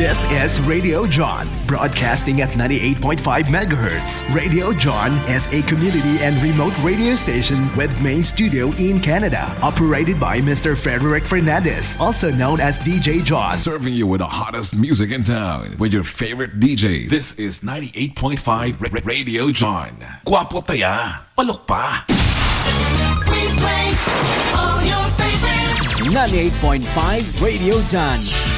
This is Radio John, broadcasting at 98.5 megahertz. Radio John is a community and remote radio station with main studio in Canada, operated by Mr. Frederick Fernandez, also known as DJ John. Serving you with the hottest music in town with your favorite DJ. This is 98.5 Radio John. Guapo taya, palok pa. We play all your favorites. 98.5 Radio John.